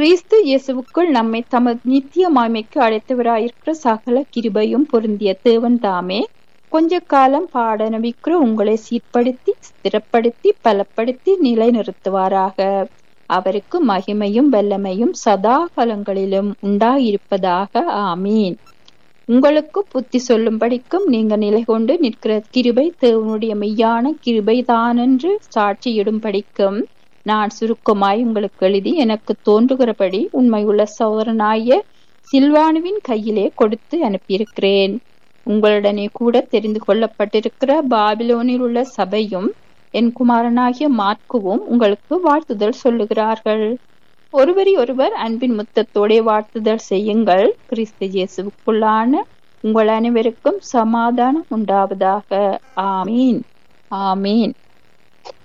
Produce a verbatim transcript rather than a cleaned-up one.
கிறிஸ்து இயேசுவுக்குள் நம்மை தமது நித்திய மாய்மைக்கு அழைத்தவராயிருக்கிற சகல கிருபையும் பொருந்திய தேவன் தாமே கொஞ்ச காலம் பாடநபிக்கிற உங்களை சீர்படுத்தி ஸ்திரப்படுத்தி பலப்படுத்தி நிலைநிறுத்துவாராக. அவருக்கு மகிமையும் வல்லமையும் சதா காலங்களிலும் உண்டாயிருப்பதாக. ஆமீன். உங்களுக்கு புத்தி சொல்லும்படிக்கும் நீங்க நிலை கொண்டு நிற்கிற கிருபை தேவனுடைய மெய்யான கிருபை தானென்று சாட்சியிடும்படிக்கும் நான் சுருக்கமாய் உங்களுக்கு எழுதி எனக்கு தோன்றுகிறபடி உண்மையுள்ள சகோதரனாய சில்வானுவின் கையிலே கொடுத்து அனுப்பியிருக்கிறேன். உங்களுடனே கூட தெரிந்து கொள்ளப்பட்டிருக்கிற பாபிலோனில் உள்ள சபையும் என் குமாரனாகிய மார்க்குவும் உங்களுக்கு வாழ்த்துதல் சொல்லுகிறார்கள். ஒருவரை ஒருவர் அன்பின் முத்தத்தோட வாழ்த்துதல் செய்யுங்கள். கிறிஸ்து இயேசுவுக்குள்ளான உங்கள் அனைவருக்கும் சமாதானம் உண்டாவதாக. ஆமீன். ஆமீன்.